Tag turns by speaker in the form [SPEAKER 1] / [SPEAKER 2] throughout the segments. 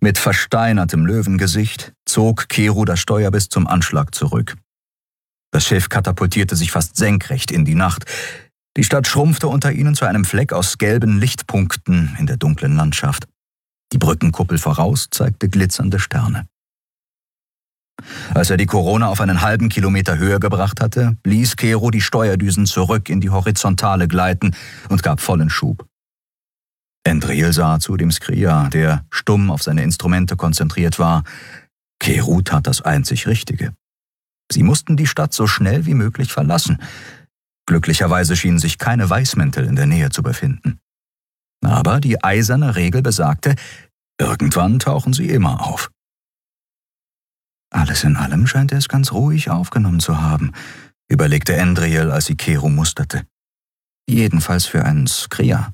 [SPEAKER 1] Mit versteinertem Löwengesicht zog Kero das Steuer bis zum Anschlag zurück. Das Schiff katapultierte sich fast senkrecht in die Nacht. Die Stadt schrumpfte unter ihnen zu einem Fleck aus gelben Lichtpunkten in der dunklen Landschaft. Die Brückenkuppel voraus zeigte glitzernde Sterne. Als er die Corona auf einen halben Kilometer Höhe gebracht hatte, ließ Kero die Steuerdüsen zurück in die Horizontale gleiten und gab vollen Schub. Endriel sah zu dem Skria, der stumm auf seine Instrumente konzentriert war. Kero tat das einzig Richtige. Sie mussten die Stadt so schnell wie möglich verlassen. Glücklicherweise schienen sich keine Weißmäntel in der Nähe zu befinden. Aber die eiserne Regel besagte, irgendwann tauchen sie immer auf. Alles in allem scheint er es ganz ruhig aufgenommen zu haben, überlegte Endriel, als sie Kero musterte. Jedenfalls für einen Skria.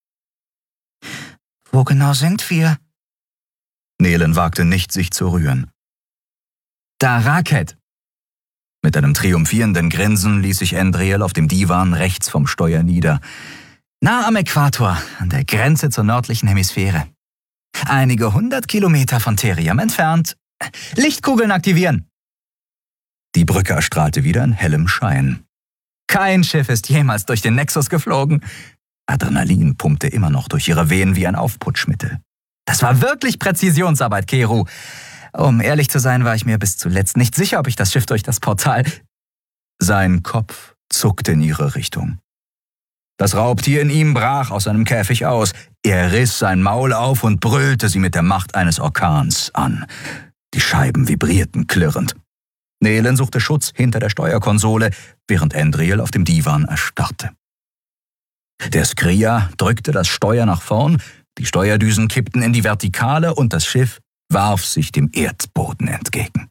[SPEAKER 2] Wo genau sind wir?
[SPEAKER 1] Nelen wagte nicht, sich zu rühren.
[SPEAKER 2] Da Raket!
[SPEAKER 1] Mit einem triumphierenden Grinsen ließ sich Endriel auf dem Divan rechts vom Steuer nieder.
[SPEAKER 2] Nah am Äquator, an der Grenze zur nördlichen Hemisphäre. Einige 100 Kilometer von Theriam entfernt. Lichtkugeln aktivieren!
[SPEAKER 1] Die Brücke erstrahlte wieder in hellem Schein.
[SPEAKER 2] Kein Schiff ist jemals durch den Nexus geflogen.
[SPEAKER 1] Adrenalin pumpte immer noch durch ihre Venen wie ein Aufputschmittel.
[SPEAKER 2] Das war wirklich Präzisionsarbeit, Kero. Um ehrlich zu sein, war ich mir bis zuletzt nicht sicher, ob ich das Schiff durch das Portal...
[SPEAKER 1] Sein Kopf zuckte in ihre Richtung. Das Raubtier in ihm brach aus seinem Käfig aus. Er riss sein Maul auf und brüllte sie mit der Macht eines Orkans an. Die Scheiben vibrierten klirrend. Nelen suchte Schutz hinter der Steuerkonsole, während Endriel auf dem Divan erstarrte. Der Skria drückte das Steuer nach vorn, die Steuerdüsen kippten in die Vertikale und das Schiff warf sich dem Erdboden entgegen.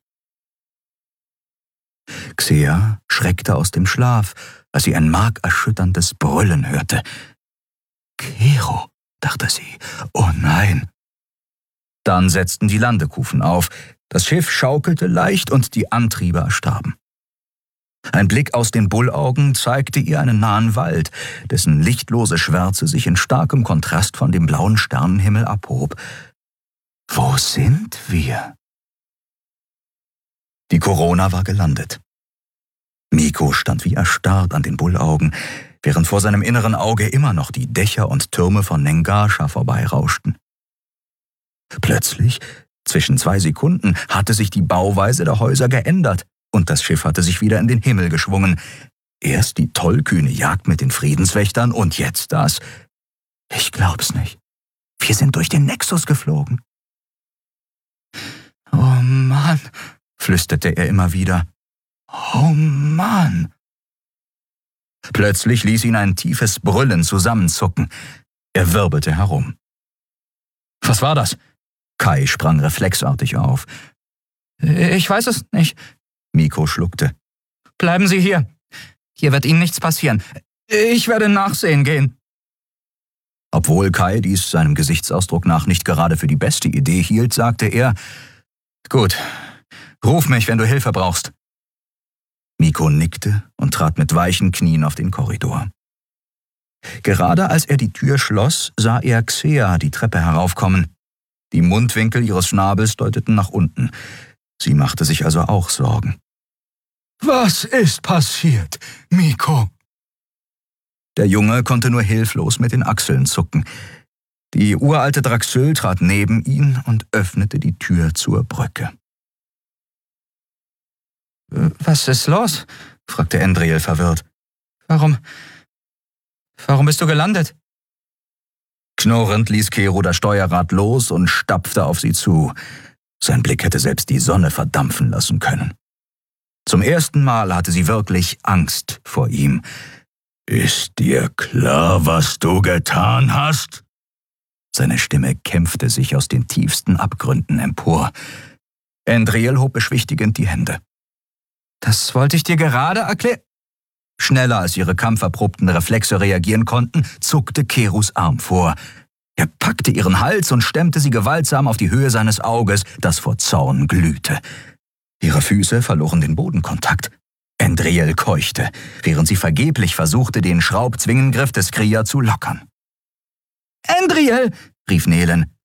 [SPEAKER 1] Xea schreckte aus dem Schlaf, als sie ein markerschütterndes Brüllen hörte. »Kero«, dachte sie, »oh nein!« Dann setzten die Landekufen auf, das Schiff schaukelte leicht und die Antriebe erstarben. Ein Blick aus den Bullaugen zeigte ihr einen nahen Wald, dessen lichtlose Schwärze sich in starkem Kontrast von dem blauen Sternenhimmel abhob. Wo sind wir? Die Corona war gelandet. Miko stand wie erstarrt an den Bullaugen, während vor seinem inneren Auge immer noch die Dächer und Türme von Nengascha vorbeirauschten. Plötzlich, zwischen 2 Sekunden, hatte sich die Bauweise der Häuser geändert und das Schiff hatte sich wieder in den Himmel geschwungen. Erst die tollkühne Jagd mit den Friedenswächtern und jetzt das. Ich glaub's nicht. Wir sind durch den Nexus geflogen.
[SPEAKER 2] Oh Mann,
[SPEAKER 1] flüsterte er immer wieder. Oh Mann! Plötzlich ließ ihn ein tiefes Brüllen zusammenzucken. Er wirbelte herum. Was war das? Kai sprang reflexartig auf.
[SPEAKER 2] Ich weiß es nicht.
[SPEAKER 1] Miko schluckte.
[SPEAKER 2] Bleiben Sie hier. Hier wird Ihnen nichts passieren. Ich werde nachsehen gehen.
[SPEAKER 1] Obwohl Kai dies seinem Gesichtsausdruck nach nicht gerade für die beste Idee hielt, sagte er, »Gut, ruf mich, wenn du Hilfe brauchst.« Miko nickte und trat mit weichen Knien auf den Korridor. Gerade als er die Tür schloss, sah er Xea die Treppe heraufkommen. Die Mundwinkel ihres Schnabels deuteten nach unten. Sie machte sich also auch Sorgen. »Was ist passiert, Miko?« Der Junge konnte nur hilflos mit den Achseln zucken. Die uralte Draxyl trat neben ihn und öffnete die Tür zur Brücke.
[SPEAKER 2] »Was ist los?«
[SPEAKER 1] fragte Endriel verwirrt.
[SPEAKER 2] Warum bist du gelandet?«
[SPEAKER 1] Knurrend ließ Kero das Steuerrad los und stapfte auf sie zu. Sein Blick hätte selbst die Sonne verdampfen lassen können. Zum ersten Mal hatte sie wirklich Angst vor ihm. »Ist dir klar, was du getan hast?« Seine Stimme kämpfte sich aus den tiefsten Abgründen empor. Endriel hob beschwichtigend die Hände.
[SPEAKER 2] »Das wollte ich dir gerade erklären.«
[SPEAKER 1] Schneller als ihre kampferprobten Reflexe reagieren konnten, zuckte Keros Arm vor. Er packte ihren Hals und stemmte sie gewaltsam auf die Höhe seines Auges, das vor Zorn glühte. Ihre Füße verloren den Bodenkontakt. Endriel keuchte, während sie vergeblich versuchte, den Schraubzwingengriff des Skria zu lockern.
[SPEAKER 2] »Endriel«,
[SPEAKER 1] rief Nelen.